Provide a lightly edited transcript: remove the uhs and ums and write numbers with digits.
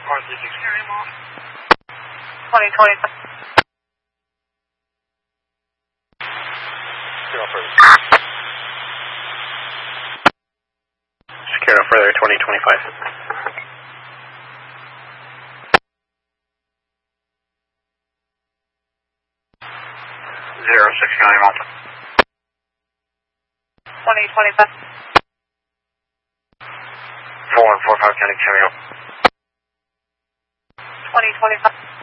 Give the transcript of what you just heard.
2020. Secure no further, 2025. 06 County Malta. 2025. 4145 County Cameo. 2025.